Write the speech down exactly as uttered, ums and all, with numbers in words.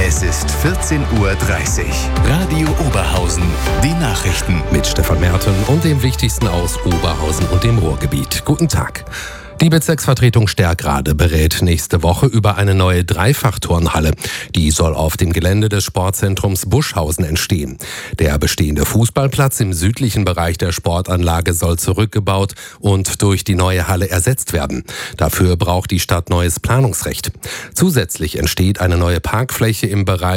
Es ist vierzehn Uhr dreißig. Radio Oberhausen. Die Nachrichten. Mit Stefan Merten und dem Wichtigsten aus Oberhausen und dem Ruhrgebiet. Guten Tag. Die Bezirksvertretung Stärkrade berät nächste Woche über eine neue Dreifachturnhalle. Die soll auf dem Gelände des Sportzentrums Buschhausen entstehen. Der bestehende Fußballplatz im südlichen Bereich der Sportanlage soll zurückgebaut und durch die neue Halle ersetzt werden. Dafür braucht die Stadt neues Planungsrecht. Zusätzlich entsteht eine neue Parkfläche im Bereich